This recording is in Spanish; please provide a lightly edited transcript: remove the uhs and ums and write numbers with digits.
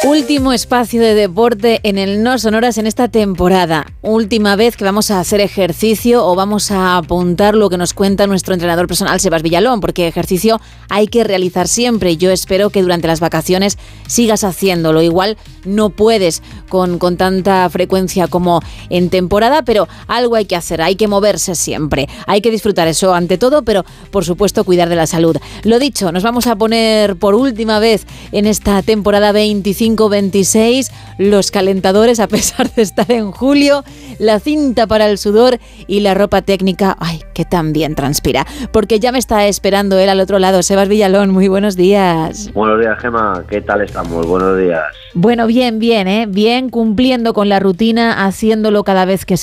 Último espacio de deporte en el No Sonoras en esta temporada. Última vez que vamos a hacer ejercicio o vamos a apuntar lo que nos cuenta nuestro entrenador personal, Sebas Villalón, porque ejercicio hay que realizar siempre. Yo espero que durante las vacaciones sigas haciéndolo. Igual no puedes con tanta frecuencia como en temporada, pero algo hay que hacer, hay que moverse siempre. Hay que disfrutar eso ante todo, pero por supuesto cuidar de la salud. Lo dicho, nos vamos a poner por última vez en esta temporada 25-26 los calentadores, a pesar de estar en julio, la cinta para el sudor y la ropa técnica, ay, que también transpira, porque ya me está esperando él al otro lado. Sebas Villalón, muy buenos días. Buenos días, Gemma, ¿qué tal estamos? Buenos días. Bueno, bien, bien, bien, cumpliendo con la rutina, haciéndolo cada vez que